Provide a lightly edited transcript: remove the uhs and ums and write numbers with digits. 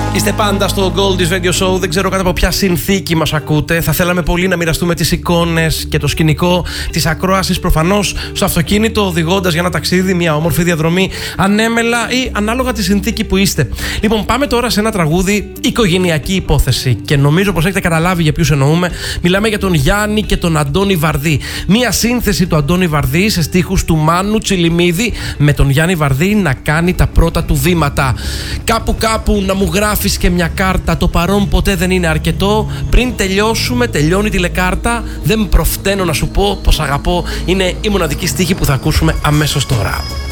Είστε πάντα στο Goldie's Radio Show. Δεν ξέρω κάτω από ποια συνθήκη μας ακούτε. Θα θέλαμε πολύ να μοιραστούμε τις εικόνες και το σκηνικό της ακρόασης, προφανώς στο αυτοκίνητο, οδηγώντας για ένα ταξίδι, μια όμορφη διαδρομή, ανέμελα ή ανάλογα τη συνθήκη που είστε. Λοιπόν, πάμε τώρα σε ένα τραγούδι οικογενειακή υπόθεση. Και νομίζω πως έχετε καταλάβει για ποιους εννοούμε. Μιλάμε για τον Γιάννη και τον Αντώνη Βαρδί. Μια σύνθεση του Αντώνη Βαρδί σε στίχους του Μάνου Τσιλιμίδη, με τον Γιάννη Βαρδί να κάνει τα πρώτα του βήματα. Κάπου να μου γράφεις και μια κάρτα, το παρόν ποτέ δεν είναι αρκετό. Πριν τελειώσουμε, τελειώνει τηλεκάρτα. Δεν προφταίνω να σου πω πως αγαπώ. Είναι η μοναδική στίχη που θα ακούσουμε αμέσως τώρα.